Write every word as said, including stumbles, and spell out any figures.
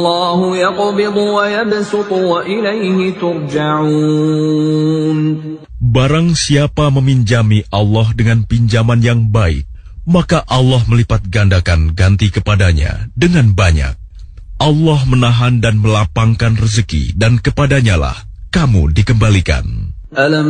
Allahu yaqbidu wa yabsutu wa ilaihi turja'un. Barang siapa meminjami Allah dengan pinjaman yang baik, maka Allah melipat gandakan ganti kepadanya dengan banyak. Allah menahan dan melapangkan rezeki, dan kepadanya lah kamu dikembalikan. Alam